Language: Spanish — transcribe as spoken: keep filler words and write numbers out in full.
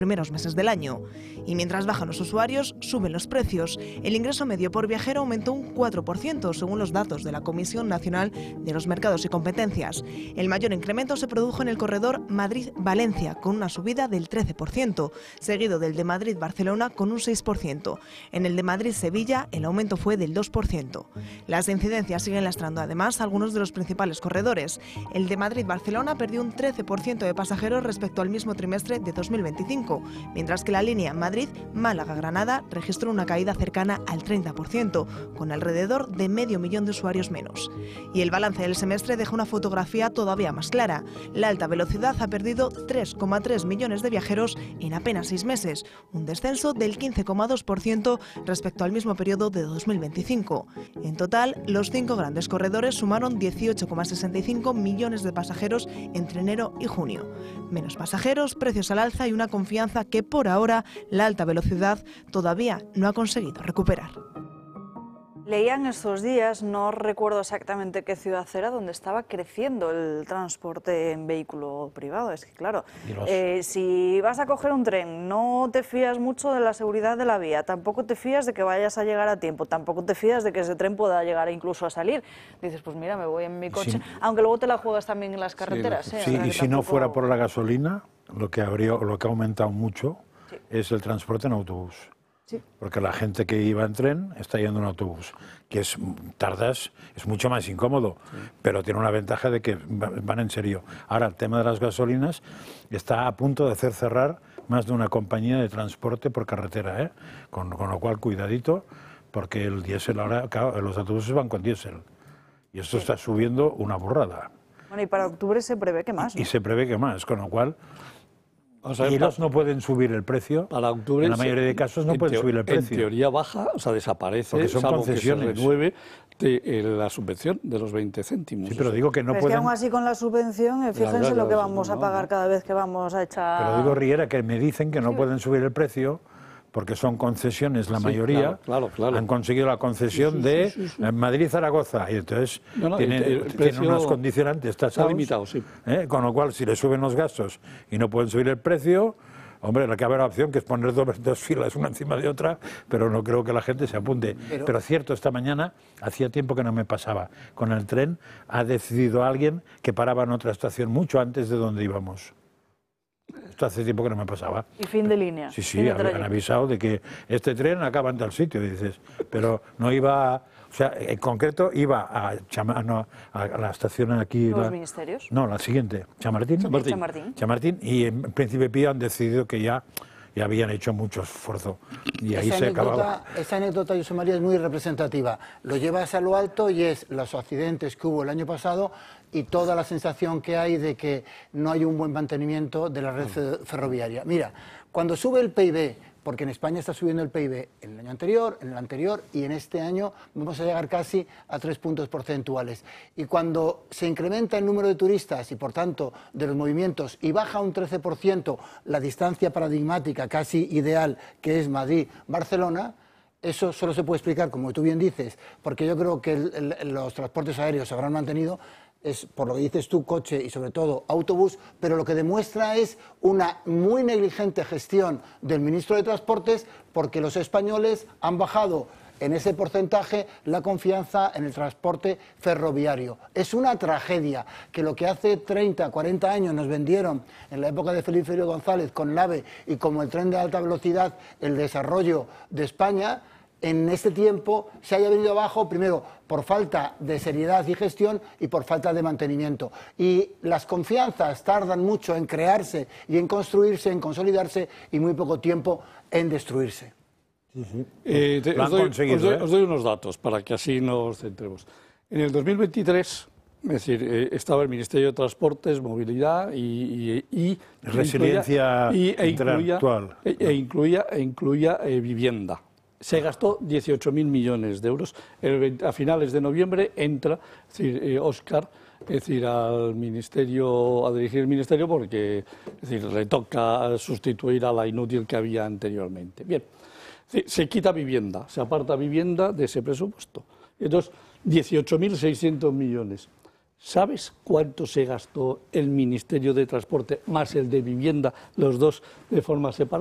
primeros meses del año. Y mientras bajan los usuarios, suben los precios. El ingreso medio por viajero aumentó un cuatro por ciento, según los datos de la Comisión Nacional de los Mercados y Competencias. El mayor incremento se produjo en el corredor Madrid-Valencia, con una subida del trece por ciento, seguido del de Madrid-Barcelona con un seis por ciento. En el de Madrid-Sevilla, el aumento fue del dos por ciento. Las incidencias siguen lastrando además algunos de los principales corredores. El de Madrid-Barcelona perdió un trece por ciento de pasajeros respecto al mismo trimestre de dos mil veinticinco. Mientras que la línea Madrid-Málaga-Granada registró una caída cercana al treinta por ciento, con alrededor de medio millón de usuarios menos. Y el balance del semestre deja una fotografía todavía más clara. La alta velocidad ha perdido tres coma tres millones de viajeros en apenas seis meses, un descenso del quince coma dos por ciento respecto al mismo periodo de dos mil veinticinco. En total, los cinco grandes corredores sumaron dieciocho coma sesenta y cinco millones de pasajeros entre enero y junio. Menos pasajeros, precios al alza y una confianza que por ahora la alta velocidad todavía no ha conseguido recuperar. Leían estos días, no recuerdo exactamente qué ciudad era, donde estaba creciendo el transporte en vehículo privado. Es que claro, eh, si vas a coger un tren, no te fías mucho de la seguridad de la vía, tampoco te fías de que vayas a llegar a tiempo, tampoco te fías de que ese tren pueda llegar incluso a salir. Dices, pues mira, me voy en mi coche, sí. Aunque luego te la juegas también en las carreteras. Sí, ¿eh? sí, O sea, y si tampoco... no fuera por la gasolina, lo que, habría, lo que ha aumentado mucho sí. es el transporte en autobús. Sí. Porque la gente que iba en tren está yendo en autobús, que es tardas, es mucho más incómodo, sí. pero tiene una ventaja de que van en serio. Ahora, el tema de las gasolinas está a punto de hacer cerrar más de una compañía de transporte por carretera, ¿eh? con, con lo cual, cuidadito, porque el diésel ahora, claro, los autobuses van con diésel, y esto sí. está subiendo una burrada. Bueno, y para octubre se prevé que más, ¿no? Y, y se prevé que más, con lo cual... O sea, y ellos no pueden subir el precio, para octubre, en la mayoría de casos no pueden subir el precio. En teoría baja, o sea, desaparece, porque son concesiones. Que se renueve de, eh, la subvención de los veinte céntimos. Sí, pero digo que no pero pueden... Es que aún así con la subvención, eh, fíjense ya, ya, lo que vamos no, a pagar no. cada vez que vamos a echar... Pero digo, Riera, que me dicen que no sí. pueden subir el precio porque son concesiones, la sí, mayoría claro, claro, claro. han conseguido la concesión sí, sí, de sí, sí, sí. Madrid-Zaragoza y entonces no, no, tiene, el, el tiene unos condicionantes tasados, limitado, sí. ¿eh? Con lo cual si le suben los gastos y no pueden subir el precio, hombre, la que habrá opción que es poner dos, dos filas una encima de otra, pero no creo que la gente se apunte. Pero, pero cierto, esta mañana hacía tiempo que no me pasaba. Con el tren ha decidido alguien que paraba en otra estación mucho antes de donde íbamos. Esto hace tiempo que no me pasaba. ¿Y fin de línea? Sí, sí, han avisado de que este tren acaba en tal sitio, dices. Pero no iba, o sea, en concreto iba a, Chama, no, a la estación aquí. ¿Los la, ministerios? No, la siguiente, Chamartín. Chamartín. Chamartín. Chamartín. Y en Príncipe Pío han decidido que ya, ya habían hecho mucho esfuerzo. Y ahí esa se anécdota, acababa. Esa anécdota, José María, es muy representativa. Lo llevas a lo alto y es los accidentes que hubo el año pasado y toda la sensación que hay de que no hay un buen mantenimiento de la red ferroviaria. Mira, cuando sube el P I B, porque en España está subiendo el P I B en el año anterior, en el anterior y en este año vamos a llegar casi a tres puntos porcentuales. Y cuando se incrementa el número de turistas y por tanto de los movimientos y baja un trece por ciento la distancia paradigmática casi ideal que es Madrid-Barcelona, eso solo se puede explicar, como tú bien dices, porque yo creo que el, el, los transportes aéreos se habrán mantenido, es por lo que dices tú, coche y sobre todo autobús, pero lo que demuestra es una muy negligente gestión del ministro de Transportes porque los españoles han bajado en ese porcentaje la confianza en el transporte ferroviario. Es una tragedia que lo que hace treinta, cuarenta años nos vendieron en la época de Felipe González con el AVE y como el tren de alta velocidad, el desarrollo de España, en este tiempo se haya venido abajo, primero, por falta de seriedad y gestión y por falta de mantenimiento. Y las confianzas tardan mucho en crearse y en construirse, en consolidarse y muy poco tiempo en destruirse. Sí, sí. Eh, te, os, doy, os, doy, ¿eh? os doy unos datos para que así nos centremos. En el dos mil veintitrés, es decir, eh, estaba el Ministerio de Transportes, Movilidad y... y, y Resiliencia incluía, y, e intelectual. E, e incluía, e incluía eh, vivienda. Se gastó dieciocho mil millones de euros. El, a finales de noviembre entra, es decir, eh, Óscar, es decir, al ministerio, a dirigir el ministerio porque, es decir, le toca sustituir a la inútil que había anteriormente. Bien, es decir, se quita vivienda, se aparta vivienda de ese presupuesto. Entonces, dieciocho mil seiscientos millones. ¿Sabes cuánto se gastó el Ministerio de Transporte más el de Vivienda, los dos de forma separada?